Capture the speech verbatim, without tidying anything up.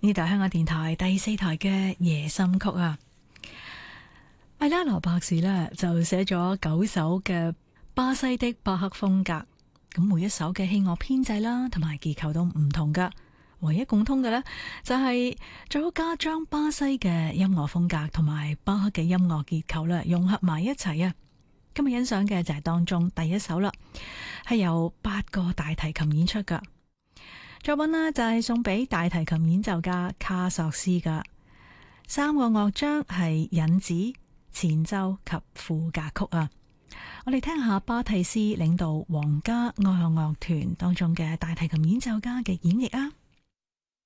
呢度係香港電台第四台嘅夜心曲啊。艾拉羅博士呢就寫咗九首嘅巴西的巴赫風格，咁每一首嘅器樂編制啦同埋結構都唔同噶，唯一共通嘅呢，就係作曲家將巴西嘅音樂風格同埋巴赫嘅音樂結構咧融合埋一齊啊。今日欣賞嘅就係當中第一首啦，係由八個大提琴演出噶。作品呢就係送俾大提琴演奏家卡索斯噶，三個樂章係引子、前奏及副歌曲啊。我哋聽下巴蒂斯領導皇家愛樂樂團當中嘅大提琴演奏家嘅演繹啊。